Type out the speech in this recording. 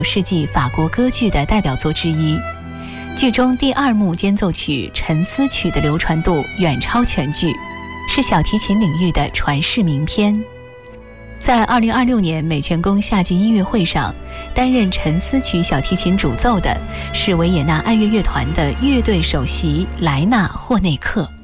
世纪法国歌剧的代表作之一。剧中第二幕间奏曲《沉思曲》的流传度远超全剧，是小提琴领域的传世名篇。在2026年美泉宫夏季音乐会上，担任《沉思曲》小提琴主奏的是维也纳爱乐乐团的乐队首席莱纳·霍内克。